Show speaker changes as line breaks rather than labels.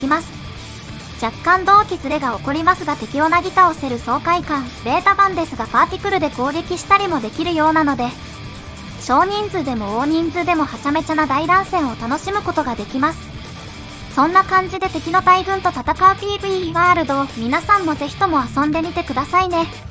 きます。若干同期ズレが起こりますが敵をなぎ倒せる爽快感、ベータ版ですがパーティクルで攻撃したりもできるようなので、少人数でも大人数でもはちゃめちゃな大乱戦を楽しむことができます。そんな感じで敵の大軍と戦う PV ワールドを皆さんもぜひとも遊んでみてくださいね。